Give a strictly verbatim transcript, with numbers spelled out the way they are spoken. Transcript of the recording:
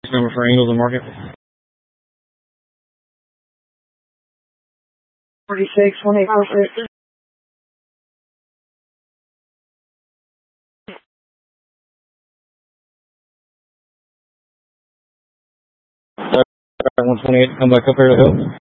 Number for Angels and Market. forty-six, one eight four six. one twenty-eight, come back up here to help.